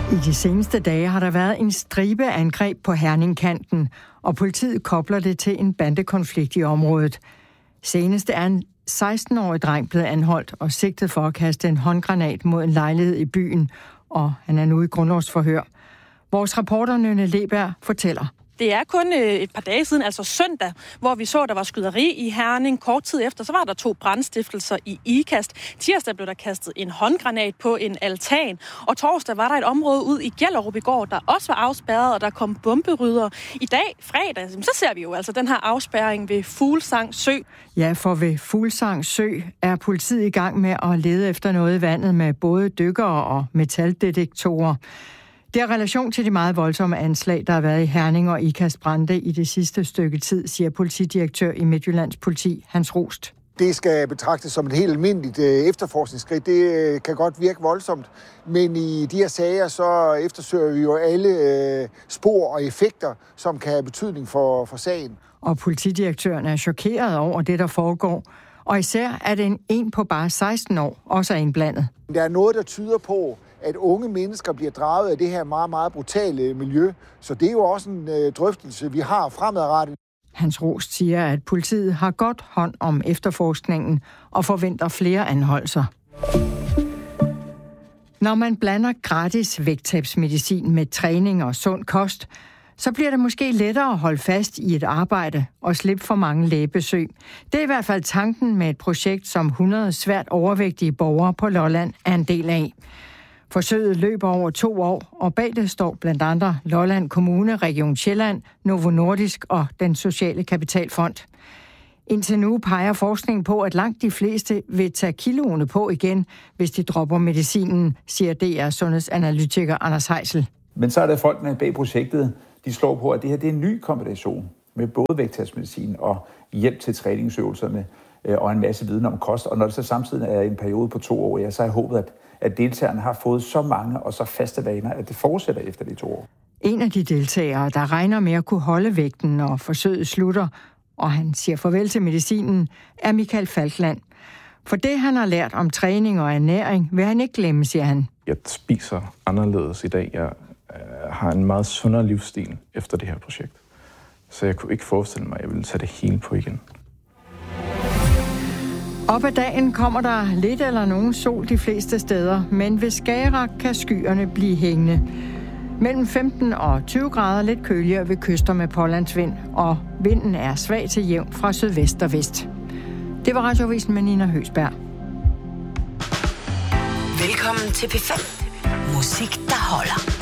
I de seneste dage har der været en stribe angreb på Herningkanten, og politiet kobler det til en bandekonflikt i området. Senest er en 16-årig dreng blevet anholdt og sigtet for at kaste en håndgranat mod en lejlighed i byen, og han er nu i grundlovsforhør. Vores reporter Nynne Leberg fortæller. Det er kun et par dage siden, altså søndag, hvor vi så, der var skyderi i Herning. Kort tid efter, så var der 2 brandstiftelser i Ikast. Tirsdag blev der kastet en håndgranat på en altan. Og torsdag var der et område ud i Gellerup i går, der også var afspærret, og der kom bomberydere. I dag, fredag, så ser vi jo altså den her afspærring ved Fuglsang Sø. Ja, for ved Fuglsang Sø er politiet i gang med at lede efter noget i vandet med både dykkere og metaldetektorer. Det er relation til de meget voldsomme anslag, der har været i Herning og Ikast brande i det sidste stykke tid, siger politidirektør i Midtjyllands Politi, Hans Rost. Det skal betragtes som et helt almindeligt efterforskningsskridt. Det kan godt virke voldsomt, men i de her sager så eftersøger vi jo alle spor og effekter, som kan have betydning for sagen. Og politidirektøren er chokeret over det, der foregår, og især at en på bare 16 år også er indblandet. Der er noget, der tyder på, at unge mennesker bliver draget af det her meget, meget brutale miljø. Så det er jo også en drøftelse, vi har fremadrettet. Hans Rost siger, at politiet har godt hånd om efterforskningen og forventer flere anholdelser. Når man blander gratis vægttabsmedicin med træning og sund kost, så bliver det måske lettere at holde fast i et arbejde og slippe for mange lægebesøg. Det er i hvert fald tanken med et projekt, som 100 svært overvægtige borgere på Lolland er en del af. Forsøget løber over 2 år, og bag det står blandt andre Lolland Kommune, Region Sjælland, Novo Nordisk og Den Sociale Kapitalfond. Indtil nu peger forskningen på, at langt de fleste vil tage kiloene på igen, hvis de dropper medicinen, siger DR sundhedsanalytiker Anders Heisel. Men så er der folkene bag projektet, de slår på, at det her det er en ny kombination med både vægttabsmedicin og hjælp til træningsøvelserne og en masse viden om kost. Og når det så samtidig er en periode på 2 år, så er jeg håbet, at deltagerne har fået så mange og så faste vaner, at det fortsætter efter de 2 år. En af de deltagere, der regner med at kunne holde vægten, når forsøget slutter, og han siger farvel til medicinen, er Michael Falkland. For det, han har lært om træning og ernæring, vil han ikke glemme, siger han. Jeg spiser anderledes i dag. Jeg har en meget sundere livsstil efter det her projekt. Så jeg kunne ikke forestille mig, at jeg ville tage det hele på igen. Op ad dagen kommer der lidt eller nogen sol de fleste steder, men ved Skagerrak kan skyerne blive hængende. Mellem 15 og 20 grader lidt køligere ved kyster med pålandsvind, og vinden er svag til jævn fra sydvest og vest. Det var Radioavisen med Nina Høsberg. Velkommen til P5. Musik, der holder.